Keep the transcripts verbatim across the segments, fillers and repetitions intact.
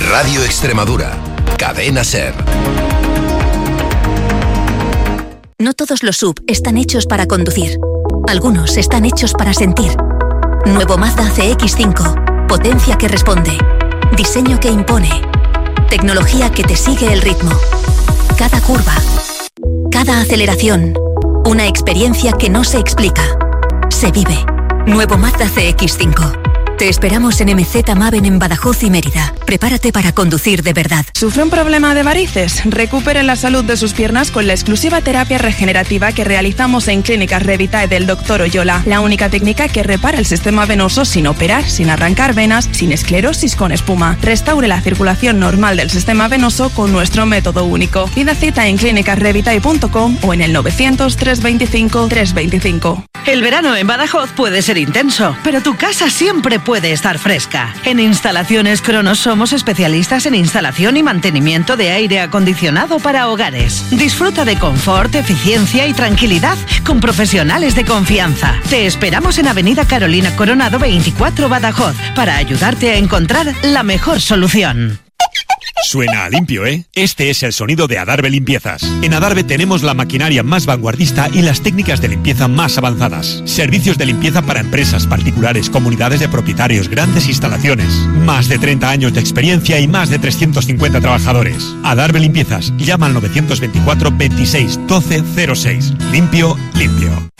Radio Extremadura, Cadena Ser. No todos los S U V están hechos para conducir. Algunos están hechos para sentir. Nuevo Mazda C X cinco. Potencia que responde. Diseño que impone. Tecnología que te sigue el ritmo. Cada curva. Cada aceleración. Una experiencia que no se explica. Se vive. Nuevo Mazda C X cinco. Te esperamos en M Z Maven en Badajoz y Mérida. Prepárate para conducir de verdad. ¿Sufre un problema de varices? Recupere la salud de sus piernas con la exclusiva terapia regenerativa que realizamos en Clínicas Revitae del doctor Oyola. La única técnica que repara el sistema venoso sin operar, sin arrancar venas, sin esclerosis con espuma. Restaure la circulación normal del sistema venoso con nuestro método único. Pida cita en clínicas revitae punto com o en el novecientos, trescientos veinticinco, trescientos veinticinco. El verano en Badajoz puede ser intenso, pero tu casa siempre puede estar fresca. En Instalaciones Cronos somos especialistas en instalación y mantenimiento de aire acondicionado para hogares. Disfruta de confort, eficiencia y tranquilidad con profesionales de confianza. Te esperamos en Avenida Carolina Coronado veinticuatro, Badajoz, para ayudarte a encontrar la mejor solución. Suena a limpio, ¿eh? Este es el sonido de Adarve Limpiezas. En Adarve tenemos la maquinaria más vanguardista y las técnicas de limpieza más avanzadas. Servicios de limpieza para empresas, particulares, comunidades de propietarios, grandes instalaciones. Más de treinta años de experiencia y más de trescientos cincuenta trabajadores. Adarve Limpiezas. Llama al novecientos veinticuatro, veintiséis, doce cero seis. Limpio, limpio.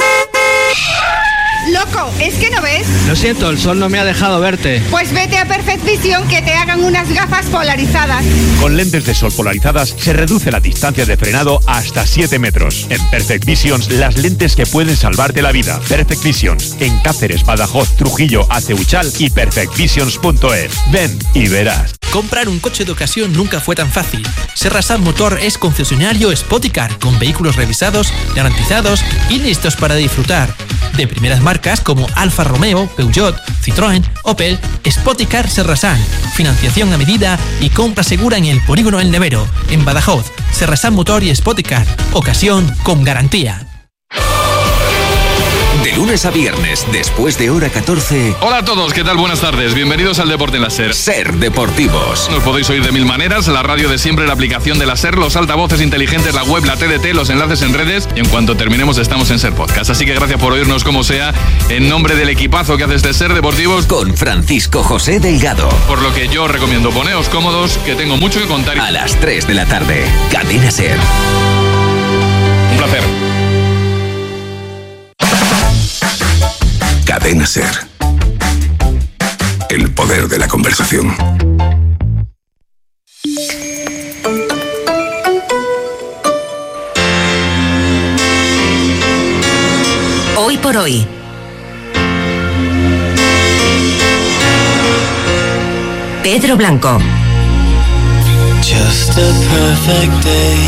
Loco, ¿es que no ves? Lo siento, el sol no me ha dejado verte. Pues vete a Perfect Vision que te hagan unas gafas polarizadas. Con lentes de sol polarizadas se reduce la distancia de frenado hasta siete metros. En Perfect Visions, las lentes que pueden salvarte la vida. Perfect Visions, en Cáceres, Badajoz, Trujillo, Aceuchal y perfect visions punto es. Ven y verás. Comprar un coche de ocasión nunca fue tan fácil. Serrasan Motor es concesionario Spoticar, con vehículos revisados, garantizados y listos para disfrutar. De primeras marcas como Alfa Romeo, Peugeot, Citroën, Opel, Spoticar Serrasan. Financiación a medida y compra segura en el Polígono El Nevero, en Badajoz. Serrasan Motor y Spoticar. Ocasión con garantía. De lunes a viernes, después de hora catorce. Hola a todos, ¿qué tal? Buenas tardes. Bienvenidos al Deporte en la SER. SER Deportivos. Nos podéis oír de mil maneras, la radio de siempre, la aplicación de la SER, los altavoces inteligentes, la web, la T D T, los enlaces en redes y en cuanto terminemos estamos en SER Podcast. Así que gracias por oírnos como sea, en nombre del equipazo que hace este SER Deportivos. Con Francisco José Delgado. Por lo que yo os recomiendo poneos cómodos, que tengo mucho que contar. A las tres de la tarde, Cadena SER. Un placer. Cadena SER. El poder de la conversación. Hoy por hoy. Pedro Blanco. Just a perfect day.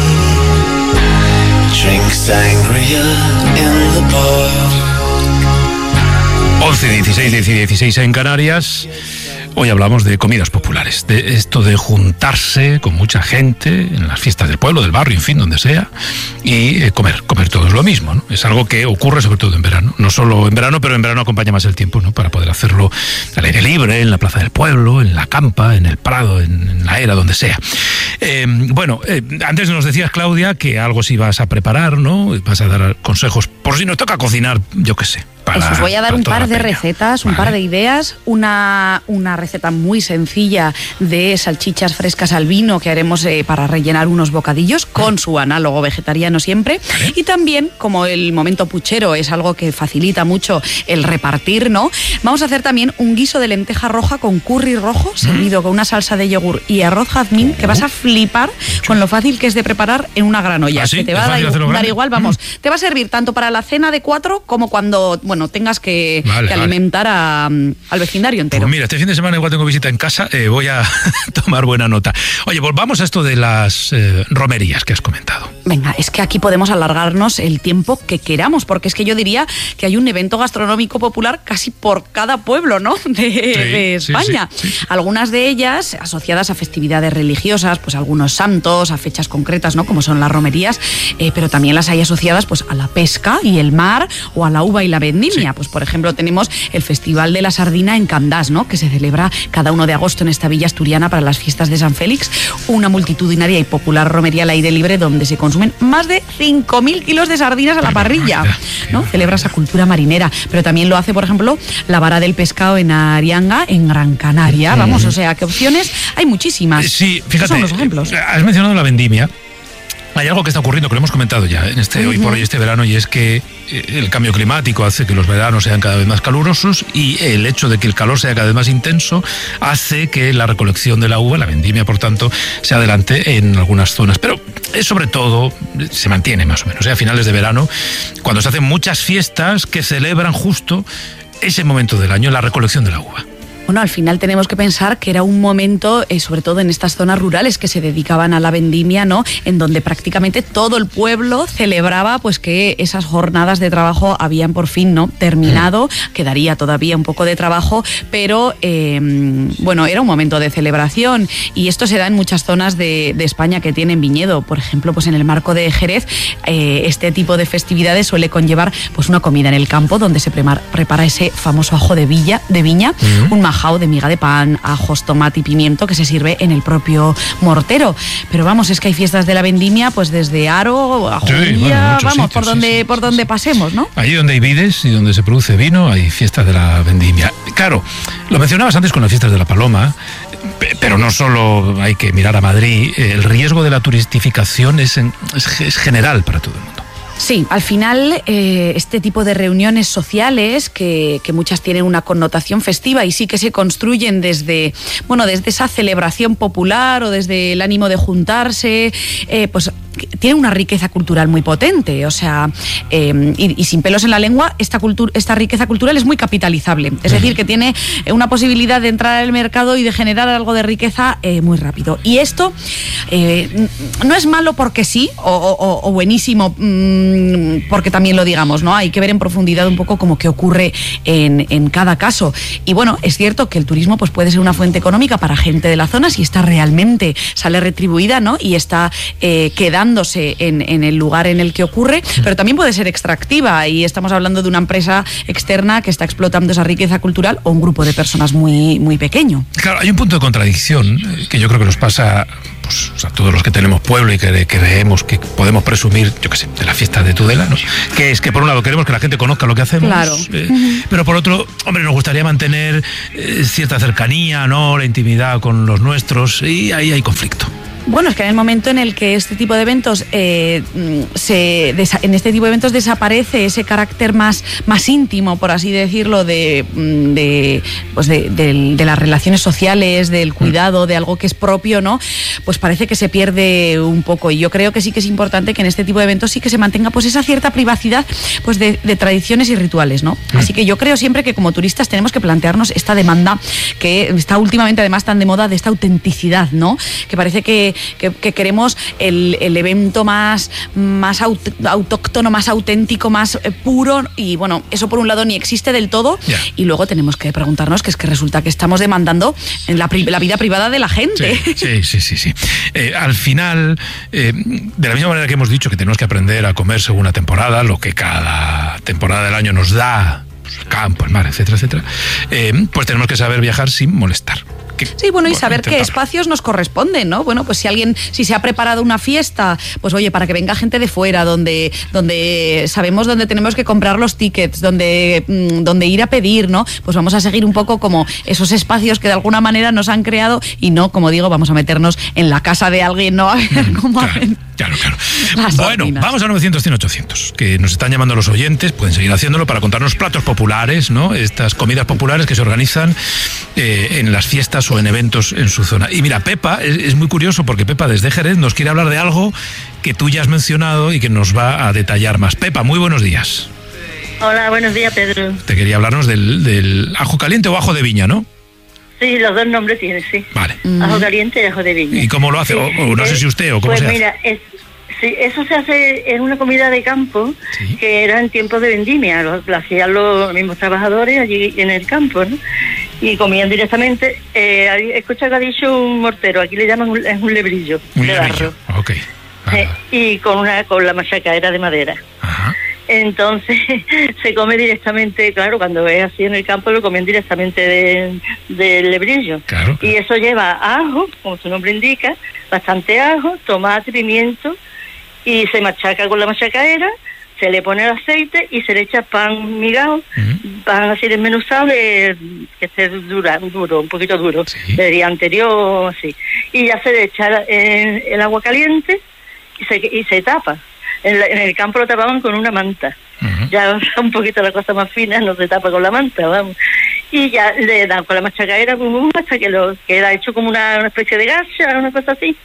Drink sangria in the bar. once, dieciséis, diez y dieciséis en Canarias. Hoy hablamos de comidas populares, de esto de juntarse con mucha gente en las fiestas del pueblo, del barrio, en fin, donde sea, y eh, comer, comer todos lo mismo, ¿no? Es algo que ocurre sobre todo en verano, no solo en verano, pero en verano acompaña más el tiempo, ¿no? Para poder hacerlo al aire libre, en la plaza del pueblo, en la campa, en el prado, en, en la era, donde sea. Eh, bueno, eh, antes nos decías, Claudia, que algo sí vas a preparar, ¿no? Vas a dar consejos por si nos toca cocinar, yo qué sé. Para, pues os voy a dar un par de recetas, vale. un par de ideas, una, una receta muy sencilla de salchichas frescas al vino que haremos eh, para rellenar unos bocadillos con su análogo vegetariano siempre, vale. Y también, como el momento puchero es algo que facilita mucho el repartir, ¿no? Vamos a hacer también un guiso de lenteja roja con curry rojo, mm. servido con una salsa de yogur y arroz jazmín, que vas a flipar con lo fácil que es de preparar en una gran olla. ¿Ah, sí? Que te va a dar, dar igual, vamos, mm. te va a servir tanto para la cena de cuatro como cuando, bueno, no tengas que, vale, que vale. alimentar a, al vecindario entero. Pues mira, este fin de semana igual tengo visita en casa, eh, voy a tomar buena nota. Oye, volvamos a esto de las eh, romerías que has comentado. Venga, es que aquí podemos alargarnos el tiempo que queramos, porque es que yo diría que hay un evento gastronómico popular casi por cada pueblo, ¿no? de, sí, de España. Sí, sí, sí. Algunas de ellas asociadas a festividades religiosas, pues algunos santos, a fechas concretas, ¿no? Como son las romerías, eh, pero también las hay asociadas pues a la pesca y el mar o a la uva y la vendimia. Sí. Pues por ejemplo tenemos el Festival de la Sardina en Candás, ¿no? Que se celebra cada uno de agosto en esta villa asturiana para las fiestas de San Félix, una multitudinaria y popular romería al aire libre donde se consumen más de cinco mil kilos de sardinas a la parrilla, ¿no? Celebra esa cultura marinera, pero también lo hace, por ejemplo, la Vara del Pescado en Arianga, en Gran Canaria. Vamos, o sea, ¿qué opciones? Hay muchísimas. Sí, fíjate, son los ejemplos. Has mencionado la vendimia. Hay algo que está ocurriendo, que lo hemos comentado ya en este uh-huh. hoy por hoy, este verano, y es que el cambio climático hace que los veranos sean cada vez más calurosos, y el hecho de que el calor sea cada vez más intenso hace que la recolección de la uva, la vendimia, por tanto, se adelante en algunas zonas. Pero es sobre todo, se mantiene más o menos, ¿eh? A finales de verano, cuando se hacen muchas fiestas que celebran justo ese momento del año, la recolección de la uva. Bueno, al final tenemos que pensar que era un momento, eh, sobre todo en estas zonas rurales que se dedicaban a la vendimia, ¿no? En donde prácticamente todo el pueblo celebraba pues que esas jornadas de trabajo habían por fin, ¿no? terminado. Quedaría todavía un poco de trabajo, pero eh, bueno, era un momento de celebración, y esto se da en muchas zonas de, de España que tienen viñedo. Por ejemplo, pues en el marco de Jerez, eh, este tipo de festividades suele conllevar pues una comida en el campo donde se prepara, prepara ese famoso ajo de, villa, de viña, uh-huh. un majao de miga de pan, ajos, tomate y pimiento que se sirve en el propio mortero. Pero vamos, es que hay fiestas de la vendimia pues desde Aro a Judía, sí, bueno, vamos, sitios, por donde sí, sí, por donde sí. pasemos, ¿no? Allí donde hay vides y donde se produce vino hay fiestas de la vendimia. Claro, lo mencionabas antes con las fiestas de la Paloma, pero no solo hay que mirar a Madrid, el riesgo de la turistificación es, en, es, es general para todo el mundo. Sí, al final eh, este tipo de reuniones sociales que, que muchas tienen una connotación festiva y sí que se construyen desde, bueno, desde esa celebración popular o desde el ánimo de juntarse, eh, pues tiene una riqueza cultural muy potente, o sea, eh, y, y sin pelos en la lengua, esta, cultura, esta riqueza cultural es muy capitalizable, es decir, que tiene una posibilidad de entrar al mercado y de generar algo de riqueza eh, muy rápido. Y esto eh, no es malo porque sí, o, o, o buenísimo mmm, porque también lo digamos, ¿no? Hay que ver en profundidad un poco como qué ocurre en, en cada caso. Y bueno, es cierto que el turismo pues puede ser una fuente económica para gente de la zona si está realmente, sale retribuida, ¿no? Y está eh, quedando En, en el lugar en el que ocurre, pero también puede ser extractiva, y estamos hablando de una empresa externa que está explotando esa riqueza cultural o un grupo de personas muy, muy pequeño. Claro, hay un punto de contradicción que yo creo que nos pasa pues, o sea, todos los que tenemos pueblo y que creemos que podemos presumir, yo qué sé, de la fiesta de Tudela, ¿no? Que es que por un lado queremos que la gente conozca lo que hacemos, claro. eh, uh-huh. pero por otro, hombre, nos gustaría mantener eh, cierta cercanía, ¿no? La intimidad con los nuestros, y ahí hay conflicto. Bueno, es que en el momento en el que este tipo de eventos eh, se desa- en este tipo de eventos desaparece ese carácter más, más íntimo, por así decirlo, de, de, pues de, de, de las relaciones sociales, del cuidado, de algo que es propio, ¿no? Pues parece que se pierde un poco. Y yo creo que sí que es importante que en este tipo de eventos sí que se mantenga pues esa cierta privacidad pues de, de tradiciones y rituales, ¿no? Mm. Así que yo creo siempre que como turistas tenemos que plantearnos esta demanda que está últimamente además tan de moda, de esta autenticidad, ¿no? Que parece que Que, que queremos el, el evento más, más aut, autóctono, más auténtico, más eh, puro, y bueno, eso por un lado ni existe del todo, yeah. y luego tenemos que preguntarnos que es que resulta que estamos demandando en la, la vida privada de la gente. Sí, sí, sí, sí, sí. Eh, al final, eh, de la misma manera que hemos dicho que tenemos que aprender a comer según la temporada, lo que cada temporada del año nos da, pues, el campo, el mar, etcétera, etcétera, eh, pues tenemos que saber viajar sin molestar. Que, sí, bueno, y bueno, saber intentarlo. Qué espacios nos corresponden, ¿no? Bueno, pues si alguien, si se ha preparado una fiesta, pues oye, para que venga gente de fuera, donde, donde sabemos dónde tenemos que comprar los tickets, donde, donde ir a pedir, ¿no? Pues vamos a seguir un poco como esos espacios que de alguna manera nos han creado, y no, como digo, vamos a meternos en la casa de alguien, ¿no? A ver cómo claro, hacen. Claro, claro. Bueno, sardinas. Vamos a novecientos cien ochocientos, que nos están llamando los oyentes, pueden seguir haciéndolo para contarnos platos populares, ¿no? Estas comidas populares que se organizan eh, en las fiestas o en eventos en su zona. Y mira, Pepa, es, es muy curioso porque Pepa desde Jerez nos quiere hablar de algo que tú ya has mencionado y que nos va a detallar más. Pepa, muy buenos días. Hola, buenos días, Pedro. Te quería hablarnos del, del ajo caliente o ajo de viña, ¿no? Sí, los dos nombres tiene, sí. Vale. Ajo caliente y ajo de viña. ¿Y cómo lo hace? Sí. O, o no sé si usted o cómo pues se hace. Pues mira, es, Sí, eso se hace en una comida de campo, sí, que era en tiempos de vendimia, lo, lo hacían los mismos trabajadores allí en el campo, ¿no? Y comían directamente. Eh, escucha que ha dicho un mortero, aquí le llaman un, es un lebrillo. Un de lebrillo, barro. ok. Eh, y con una con la machacaera de madera. Ajá. Entonces se come directamente, claro, cuando es así en el campo lo comen directamente del de lebrillo. Claro, claro. Y eso lleva ajo, como su nombre indica, bastante ajo, tomate, pimiento, y se machaca con la machacaera, se le pone el aceite y se le echa pan migado, uh-huh, pan así desmenuzado, de, que esté dura, duro, un poquito duro, sí, del día anterior, así. Y ya se le echa el, el agua caliente y se, y se tapa. En, la, en el campo lo tapaban con una manta. Uh-huh. Ya un poquito la cosa más fina, no se tapa con la manta, vamos. Y ya le dan con la machacaera como hasta que lo queda hecho como una, una especie de gacha, una cosa así.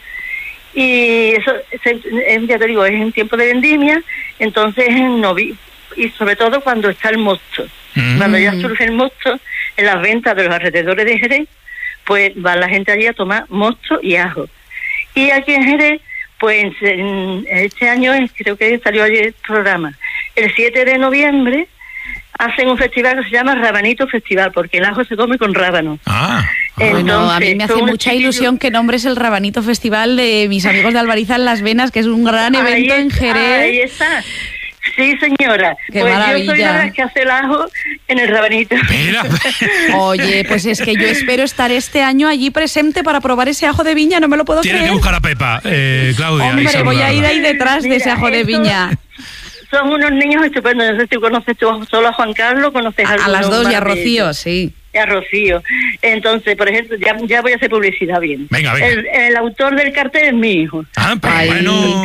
Y eso, ya te digo, es en tiempo de vendimia, entonces en novi y sobre todo cuando está el mosto. Mm. Cuando ya surge el mosto, en las ventas de los alrededores de Jerez, pues va la gente allí a tomar mosto y ajo. Y aquí en Jerez, pues en este año, creo que salió ayer el programa, el siete de noviembre, hacen un festival que se llama Rabanito Festival, porque el ajo se come con rábano. Ah. Entonces, bueno, a mí me hace mucha chiquillo... ilusión que nombres el Rabanito Festival de mis amigos de Albariza en Las Venas, que es un gran evento ahí, en Jerez. Ahí está. Sí, señora. Qué pues maravilla. Yo soy la que hace el ajo en el Rabanito. Mira. Oye, pues es que yo espero estar este año allí presente para probar ese ajo de viña, no me lo puedo Tienes creer. Tienes que buscar a Pepa, eh, Claudia. Hombre, voy a ir ahí detrás Mira, de ese ajo de viña. Son unos niños estupendos. No sé si conoces tú solo a Juan Carlos, conoces a, a las dos y a Rocío, sí. Y a Rocío. Entonces, por ejemplo, ya, ya voy a hacer publicidad bien. Venga, venga. El, el autor del cartel es mi hijo. Ah, pero Ay. bueno.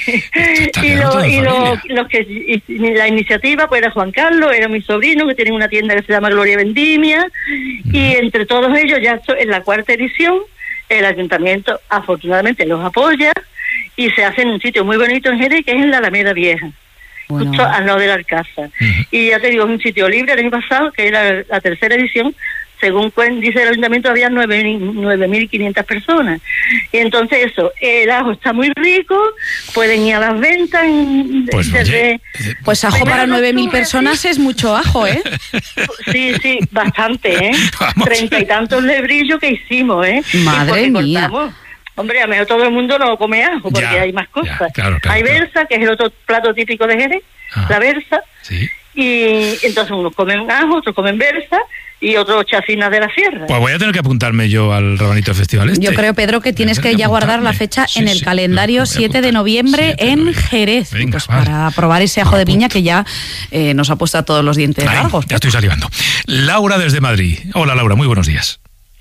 y lo, y lo, los que y la iniciativa, pues era Juan Carlos, era mi sobrino, que tiene una tienda que se llama Gloria Vendimia. Mm. Y entre todos ellos, ya en la cuarta edición, el ayuntamiento afortunadamente los apoya y se hace en un sitio muy bonito en Jerez, que es en la Alameda Vieja. Bueno. Justo al lado del Alcázar. Uh-huh. Y ya te digo, es un sitio libre. El año pasado, que era la, la tercera edición, según dice el ayuntamiento, había nueve mil quinientas personas. Y entonces eso, el ajo está muy rico, pueden ir a las ventas. Pues, desde, oye, pues ajo para nueve mil personas sí. Es mucho ajo, ¿eh? Sí, sí, bastante, ¿eh? Vamos. Treinta y tantos lebrillos que hicimos, ¿eh? Madre mía. Cortamos. Hombre, a lo mejor todo el mundo no come ajo, porque ya, hay más cosas. Ya, claro, claro, hay claro. Versa, que es el otro plato típico de Jerez, ah, la Versa. Sí. Y entonces unos comen ajo, otros comen Versa y otros chacinas de la sierra. Pues voy a tener que apuntarme yo al Rabanito Festival este. Yo creo, Pedro, que tienes que, que ya guardar la fecha sí, en el sí, calendario siete de noviembre en Jerez. Venga, pues vale. Para probar ese ajo de viña que ya eh, nos ha puesto a todos los dientes Ay, largos. Ya estoy salivando. Laura desde Madrid. Hola, Laura, muy buenos días.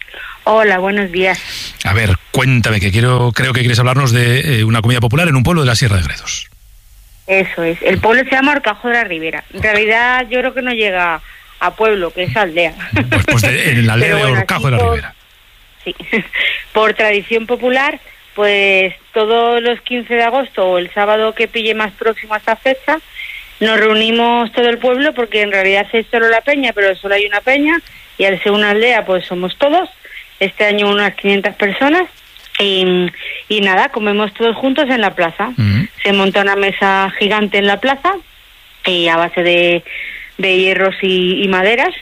Hola, buenos días. A ver, cuéntame, que quiero, creo que quieres hablarnos de eh, una comida popular en un pueblo de la Sierra de Gredos. Eso es. El pueblo se llama Horcajo de la Ribera. En realidad yo creo que no llega a pueblo, que es aldea. Pues, pues de, en la aldea bueno, de Horcajo de la por, Ribera. Sí. Por tradición popular, pues todos los quince de agosto o el sábado que pille más próximo a esta fecha, nos reunimos todo el pueblo, porque en realidad es solo la peña, pero solo hay una peña, y al ser una aldea pues somos todos. Este año unas quinientas personas y, y nada, comemos todos juntos en la plaza. Uh-huh. Se monta una mesa gigante en la plaza y a base de, de hierros y, y maderas,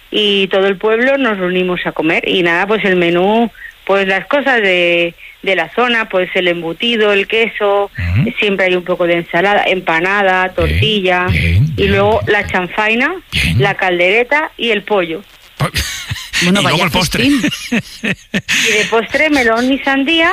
y todo el pueblo nos reunimos a comer. Y nada, pues el menú, pues las cosas de, de la zona, pues el embutido, el queso, uh-huh. siempre hay un poco de ensalada, empanada, tortilla, bien, bien, y bien, luego bien, la chanfaina, bien. La caldereta y el pollo. Bueno, y luego el postre. Y de postre, melón y sandía,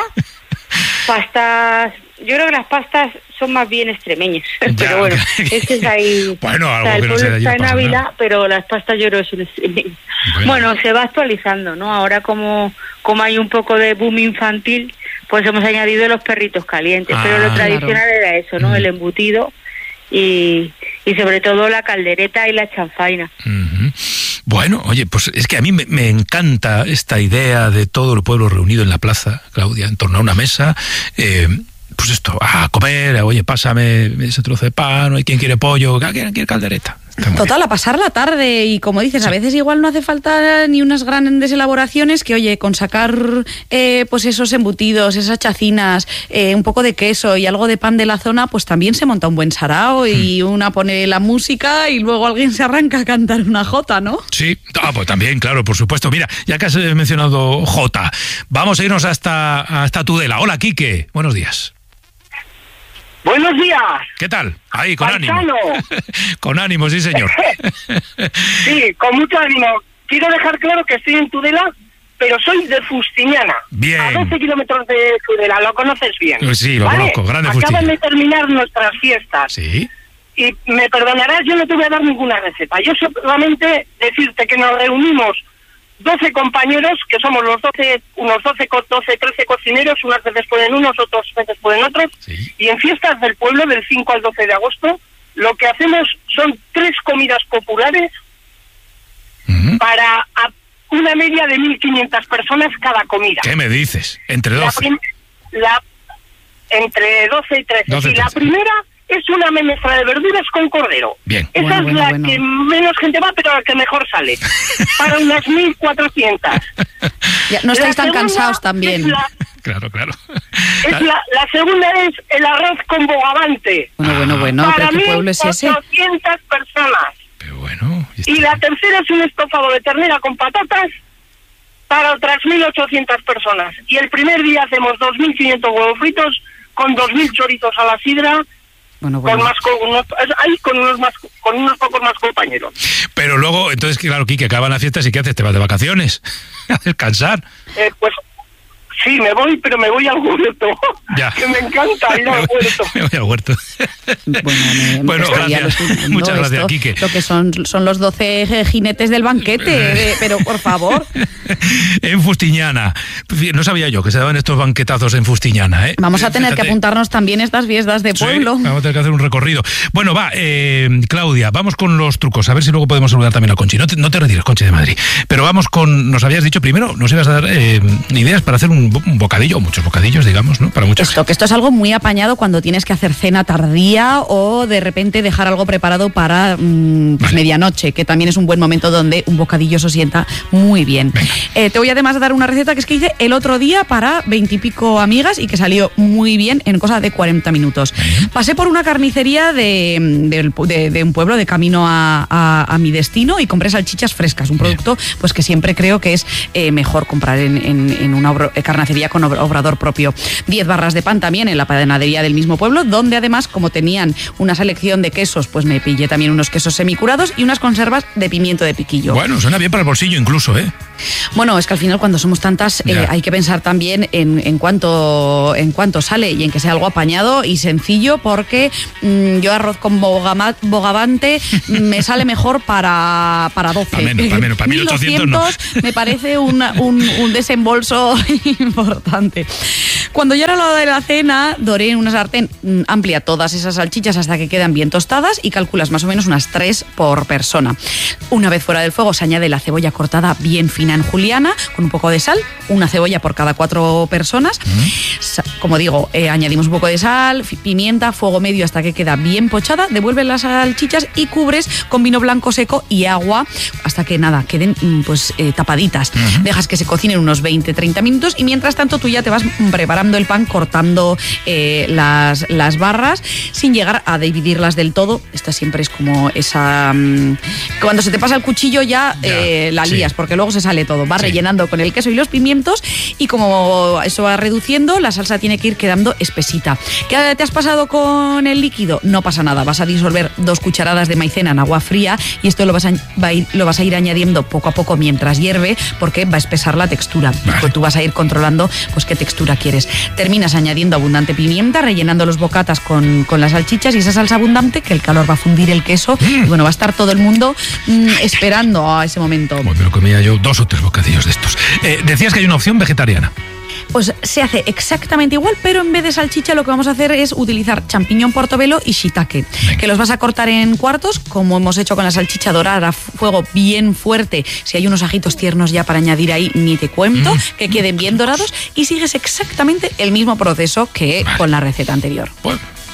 pastas. Yo creo que las pastas son más bien extremeñas, ya, pero bueno, este es ahí. Bueno, algo o sea, el que pueblo no está en Ávila, nada. Pero las pastas yo creo que son extremeñas. Bueno. bueno, se va actualizando, ¿no? Ahora como, como hay un poco de boom infantil, pues hemos añadido los perritos calientes, ah, pero lo tradicional claro. Era eso, ¿no? Mm. El embutido y, y sobre todo la caldereta y la chanfaina. Uh-huh. Bueno, oye, pues es que a mí me, me encanta esta idea de todo el pueblo reunido en la plaza, Claudia, en torno a una mesa, eh, pues esto, a comer, oye, pásame ese trozo de pan, hay quien quiere pollo, ¿quién quiere caldereta? Total, a pasar la tarde y como dices, sí. a veces igual no hace falta ni unas grandes elaboraciones que, oye, con sacar eh, pues esos embutidos, esas chacinas, eh, un poco de queso y algo de pan de la zona, pues también se monta un buen sarao y mm. una pone la música y luego alguien se arranca a cantar una jota, ¿no? Sí, ah, pues también, claro, por supuesto. Mira, ya que has mencionado jota, vamos a irnos hasta, hasta Tudela. Hola, Quique, buenos días. Buenos días. ¿Qué tal? Ahí, con Paisano. ánimo. Con ánimo, sí, señor. Sí, con mucho ánimo. Quiero dejar claro que estoy en Tudela, pero soy de Fustiñana. Bien. A doce kilómetros de Tudela, lo conoces bien. Sí, lo ¿vale? conozco, grande Acaban Fustiñana. de terminar nuestras fiestas. Sí. Y me perdonarás, yo no te voy a dar ninguna receta. Yo solamente decirte que nos reunimos doce compañeros, que somos los doce, unos doce, doce, trece cocineros, unas veces pueden unos, otras veces pueden otros, sí. y en fiestas del pueblo del cinco al doce de agosto, lo que hacemos son tres comidas populares uh-huh. para a una media de mil quinientas personas cada comida. ¿Qué me dices? ¿Entre doce? La prim- la, entre doce y trece. doce y trece. La primera es una menestra de verduras con cordero. Bien. Esa bueno, es bueno, la bueno. que menos gente va, pero la que mejor sale. Para unas mil cuatrocientas. Ya, no estáis La tan segunda cansados también. es la- Claro, claro. Es la, la segunda es el arroz con bogavante. Bueno, bueno, bueno, Para pero ¿qué pueblo es ese? ochocientas personas. Pero bueno. Y la tercera es un estofado de ternera con patatas para otras mil ochocientas personas. Y el primer día hacemos dos mil quinientos huevos fritos con dos mil chorizos a la sidra. Bueno, bueno. Con más con unos, ahí con unos más con unos pocos más compañeros. Pero luego, entonces, claro, Quique, acaban las fiestas y ¿qué haces? ¿Te vas de vacaciones? ¿A descansar? Eh, pues sí, me voy, pero me voy al huerto. Ya. Que me encanta ir al huerto. Me voy al huerto. Bueno, me, bueno, me gracias. Muchas gracias, esto, Quique. Lo que son, son los doce jinetes del banquete, de, pero por favor. En Fustiñana. No sabía yo que se daban estos banquetazos en Fustiñana, ¿eh? Vamos a tener Fíjate. que apuntarnos también estas fiestas de pueblo. Sí, vamos a tener que hacer un recorrido. Bueno, va, eh, Claudia, vamos con los trucos. A ver si luego podemos saludar también a Conchi. No te, no te retires, Conchi de Madrid. Pero vamos con, nos habías dicho primero, nos ibas a dar eh, ideas para hacer un, un bocadillo, muchos bocadillos, digamos, ¿no? Para muchos. Esto, que esto es algo muy apañado cuando tienes que hacer cena tardía o de repente dejar algo preparado para mmm, pues vale. medianoche, que también es un buen momento donde un bocadillo se sienta muy bien. Eh, te voy además a dar una receta que es que hice el otro día para veintipico amigas y que salió muy bien en cosa de cuarenta minutos. Uh-huh. Pasé por una carnicería de, de, de, de un pueblo de camino a, a, a mi destino y compré salchichas frescas, un producto bien. pues que siempre creo que es eh, mejor comprar en, en, en una obra, carnicería con obrador propio. diez barras de pan también en la panadería del mismo pueblo, donde además, como tenían una selección de quesos, pues me pillé también unos quesos semicurados y unas conservas de pimiento de piquillo. Bueno, suena bien para el bolsillo incluso, ¿eh? Bueno, es que al final cuando somos tantas eh, hay que pensar también en, en, cuánto, en cuánto sale y en que sea algo apañado y sencillo, porque mmm, yo arroz con bogama, bogavante me sale mejor para, para doce. Para menos, para menos, para mil ochocientos no. Me parece una, un, un desembolso importante. Cuando ya era la hora de la cena, doré en una sartén amplia todas esas salchichas hasta que quedan bien tostadas y calculas más o menos unas tres por persona. Una vez fuera del fuego se añade la cebolla cortada bien fina en juliana, con un poco de sal, una cebolla por cada cuatro personas. Mm. Como digo, eh, añadimos un poco de sal, pimienta, fuego medio hasta que queda bien pochada, devuelves las salchichas y cubres con vino blanco seco y agua hasta que nada, queden pues eh, tapaditas. Uh-huh. Dejas que se cocinen unos veinte a treinta minutos y mientras tanto tú ya te vas preparando el pan, cortando eh, las, las barras sin llegar a dividirlas del todo. Esta siempre es como esa... Um, cuando se te pasa el cuchillo ya, ya eh, la lías, sí. porque luego se sale todo. Vas sí. rellenando con el queso y los pimientos y como eso va reduciendo, la salsa tiene que ir quedando espesita. ¿Qué te has pasado con el líquido? No pasa nada. Vas a disolver dos cucharadas de maicena en agua fría y esto lo vas a, va a ir, lo vas a ir añadiendo poco a poco mientras hierve porque va a espesar la textura. Vale. Pues tú vas a ir controlando pues qué textura quieres. Terminas añadiendo abundante pimienta, rellenando los bocatas con, con las salchichas y esa salsa abundante que el calor va a fundir el queso mm. y bueno, va a estar todo el mundo mm, esperando a ese momento. Bueno, me lo comía yo dos o tres bocadillos de estos. Eh, decías que hay una opción vegetariana. Pues se hace exactamente igual, pero en vez de salchicha lo que vamos a hacer es utilizar champiñón portobelo y shiitake, Venga. que los vas a cortar en cuartos, como hemos hecho con la salchicha, dorar a fuego bien fuerte. Si hay unos ajitos tiernos ya para añadir ahí, ni te cuento, mm. que queden bien dorados y sigues exactamente el mismo proceso que vale. con la receta anterior. Bueno.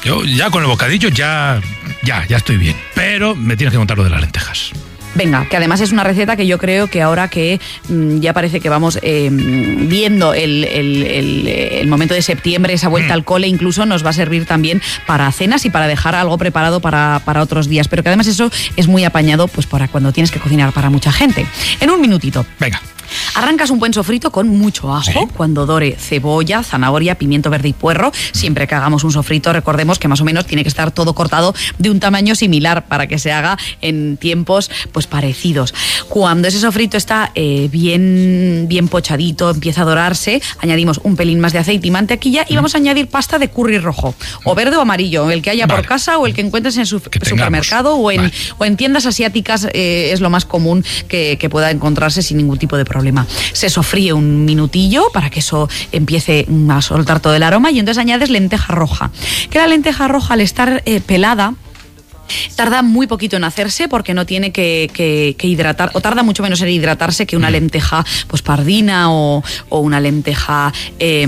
Yo ya con el bocadillo ya, ya, ya estoy bien. Pero me tienes que contar lo de las lentejas. Venga, que además es una receta que yo creo que ahora que mmm, ya parece que vamos eh, viendo el, el, el, el momento de septiembre, esa vuelta mm. al cole, incluso nos va a servir también para cenas y para dejar algo preparado para, para otros días. Pero que además eso es muy apañado pues para cuando tienes que cocinar para mucha gente. En un minutito. Venga. Arrancas un buen sofrito con mucho ajo, ¿sí? Cuando dore cebolla, zanahoria, pimiento verde y puerro. Siempre que hagamos un sofrito, recordemos que más o menos tiene que estar todo cortado de un tamaño similar para que se haga en tiempos pues parecidos. Cuando ese sofrito está eh, bien, bien pochadito, empieza a dorarse, añadimos un pelín más de aceite y mantequilla y vamos a añadir pasta de curry rojo, o verde o amarillo, el que haya vale. por casa o el que encuentres en su supermercado o en, vale. o en tiendas asiáticas, eh, es lo más común que, que pueda encontrarse sin ningún tipo de problema. Se sofríe un minutillo para que eso empiece a soltar todo el aroma y entonces añades lenteja roja. Que la lenteja roja, al estar eh, pelada, tarda muy poquito en hacerse porque no tiene que, que, que hidratar, o tarda mucho menos en hidratarse que una lenteja pues pardina o, o una lenteja eh,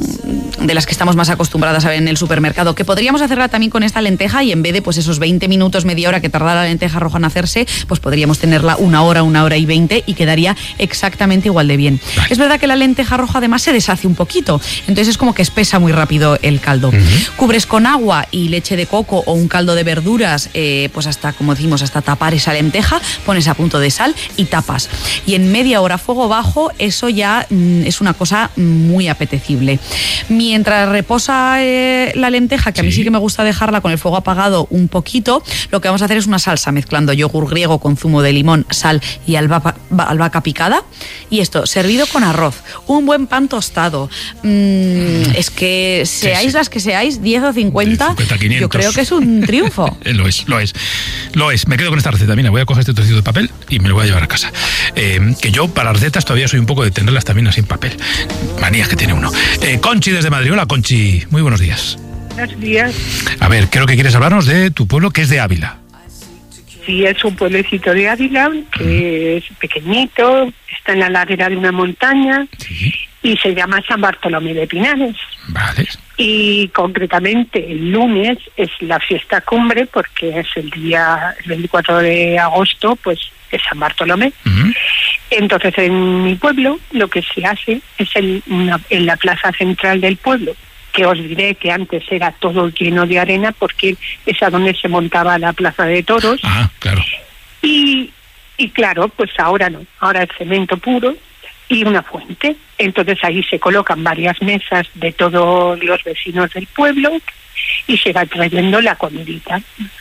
de las que estamos más acostumbradas a ver en el supermercado, que podríamos hacerla también con esta lenteja y en vez de pues esos veinte minutos, media hora que tarda la lenteja roja en hacerse, pues podríamos tenerla una hora, una hora y veinte y quedaría exactamente igual de bien. Vale. Es verdad que la lenteja roja además se deshace un poquito, entonces es como que espesa muy rápido el caldo. Uh-huh. Cubres con agua y leche de coco o un caldo de verduras, Eh, pues hasta, como decimos, hasta tapar esa lenteja, pones a punto de sal y tapas. Y en media hora a fuego bajo, eso ya mm, es una cosa muy apetecible. Mientras reposa eh, la lenteja, que sí. a mí sí que me gusta dejarla con el fuego apagado un poquito, lo que vamos a hacer es una salsa mezclando yogur griego con zumo de limón, sal y albahaca, albahaca picada. Y esto, servido con arroz, un buen pan tostado. Mm, es que seáis sí, sí. las que seáis, diez o cincuenta, cincuenta yo creo que es un triunfo. Lo es, lo es, lo es. Me quedo con esta receta. Mira, voy a coger este trocito de papel y me lo voy a llevar a casa. Eh, que yo para recetas todavía soy un poco de tenerlas también así en papel. Manías que tiene uno. Eh, Conchi desde Madrid. Hola, Conchi. Muy buenos días. Buenos días. A ver, creo que quieres hablarnos de tu pueblo, que es de Ávila. Sí, es un pueblecito de Ávila, que es pequeñito, está en la ladera de una montaña, sí. y se llama San Bartolomé de Pinares. Vale. Y concretamente el lunes es la fiesta cumbre, porque es el día el veinticuatro de agosto, pues es San Bartolomé. Uh-huh. Entonces en mi pueblo lo que se hace es el, una, en la plaza central del pueblo, que os diré que antes era todo lleno de arena porque es a donde se montaba la plaza de toros. Ah, claro. Y, y claro, pues ahora no, ahora es cemento puro y una fuente. Entonces ahí se colocan varias mesas de todos los vecinos del pueblo y se va trayendo la comidita.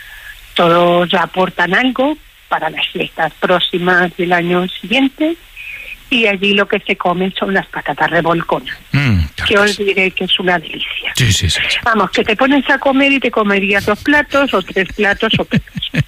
Todos aportan algo para las fiestas próximas del año siguiente y allí lo que se come son las patatas revolconas, mm, que os diré que es una delicia. Sí, sí, sí, sí. Vamos, que te pones a comer y te comerías dos platos o tres platos o platos.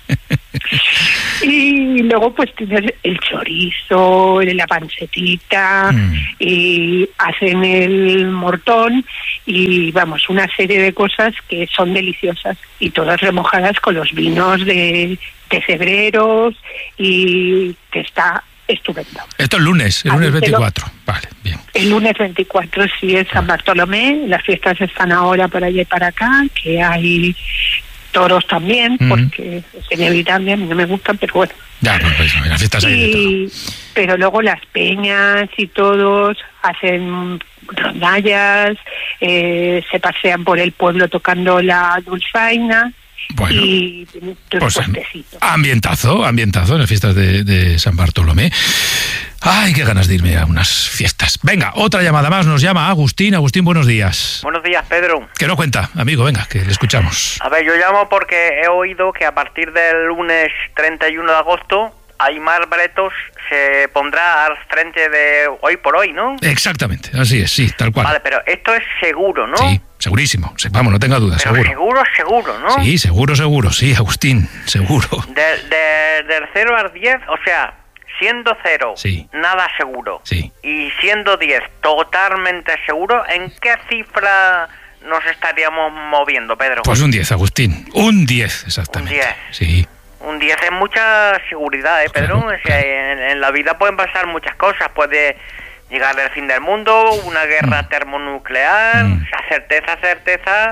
Y luego pues tienes el chorizo, la pancetita, mm. y hacen el mortón y vamos, una serie de cosas que son deliciosas y todas remojadas con los vinos de, de febreros y que está estupendo. Esto es lunes, el lunes veinticuatro. Vale, bien. El lunes veinticuatro sí es San Bartolomé, las fiestas están ahora por allá y para acá, que hay toros también, mm. porque es inevitable, a mí no me gustan, pero bueno. Ya, pues, pues las fiestas hay de todo. Pero luego las peñas y todos hacen rondallas, eh, se pasean por el pueblo tocando la dulzaina. Bueno, y pues, ambientazo, ambientazo en las fiestas de, de San Bartolomé. Ay, qué ganas de irme a unas fiestas. Venga, otra llamada más, nos llama Agustín. Agustín, buenos días. Buenos días, Pedro. ¿Qué nos cuenta, amigo? Venga, que le escuchamos. A ver, yo llamo porque he oído que a partir del lunes treinta y uno de agosto Aimar Bretos se pondrá al frente de Hoy por Hoy, ¿no? Exactamente, así es, sí, tal cual. Vale, pero esto es seguro, ¿no? Sí, segurísimo. Vamos, no tenga dudas, seguro. Seguro, seguro, ¿no? Sí, seguro, seguro, sí, Agustín, seguro. De, de, del cero al diez, o sea, siendo cero, sí. nada seguro. Sí. Y siendo diez, totalmente seguro, ¿en qué cifra nos estaríamos moviendo, Pedro? Pues un diez, Agustín. Un diez, exactamente. Un diez. Sí. Un diez es mucha seguridad, ¿eh, Pedro? Claro, o sea, claro. en, en la vida pueden pasar muchas cosas. Puede llegar el fin del mundo, una guerra mm. termonuclear, mm. o sea, certeza, certeza,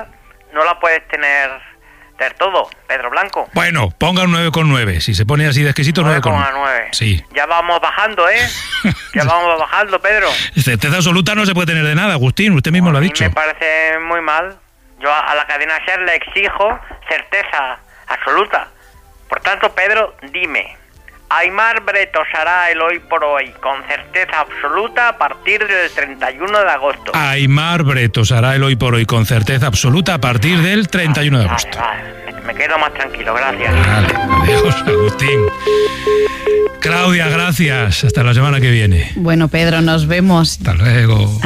no la puedes tener del todo, Pedro Blanco. Bueno, ponga un nueve con nueve. Si se pone así de exquisito, nueve con nueve. Sí. Ya vamos bajando, ¿eh? Ya vamos bajando, Pedro. Certeza absoluta no se puede tener de nada, Agustín. Usted mismo lo ha dicho. Me parece muy mal. Yo a la cadena SER le exijo certeza absoluta. Por tanto, Pedro, dime. Aimar Bretos hará el hoy por hoy con certeza absoluta a partir del treinta y uno de agosto. Aimar Bretos hará el hoy por hoy con certeza absoluta a partir del treinta y uno de agosto. Vale, vale. Me, me quedo más tranquilo, gracias. Vale, adiós, Agustín. Claudia, gracias. Hasta la semana que viene. Bueno, Pedro, nos vemos. Hasta luego.